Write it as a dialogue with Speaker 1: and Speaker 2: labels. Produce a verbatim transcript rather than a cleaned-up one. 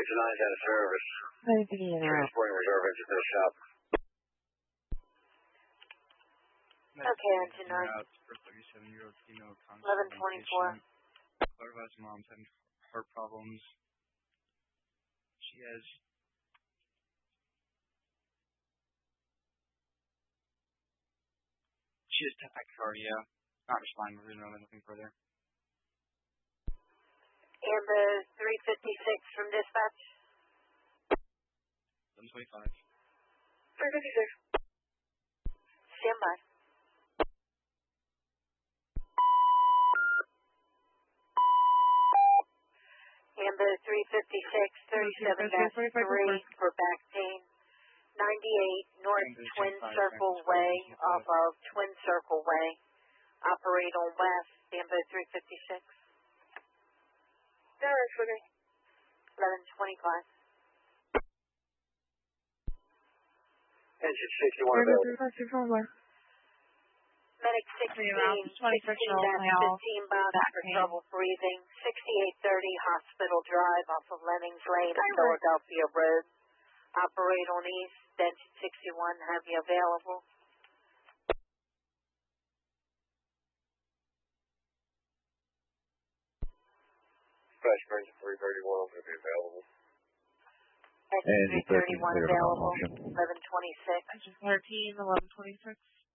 Speaker 1: engine nine's out of service.
Speaker 2: Anything you know.
Speaker 1: Transporting reserve engine to the shop.
Speaker 3: Okay, engine nine.
Speaker 4: eleven twenty-four. Clarifies mom's having heart problems. She has she has tachycardia. Not responding. We're doing nothing further.
Speaker 3: Amber three fifty-six from dispatch.
Speaker 4: eleven twenty-five.
Speaker 3: three fifty-six. Stand by. Amber three fifty-six, thirty-seven dash three for back pain. ninety-eight North Twin Circle Way off of Twin Circle Way. Operate on west, Amber three fifty-six.
Speaker 5: That works for me.
Speaker 3: eleven twenty-five.
Speaker 1: Engine sixty-one available.
Speaker 3: Medic sixteen, sixteen fifteen box for trouble breathing. sixty-eight thirty Hospital Drive off of Lennings Lane at Philadelphia Road. Operate on east, engine sixty-one, have you available?
Speaker 1: Dispatch for engine three thirty-one will be available.
Speaker 3: Engine three thirty-one available, eleven twenty-six.
Speaker 2: Engine thirteen, eleven twenty-six.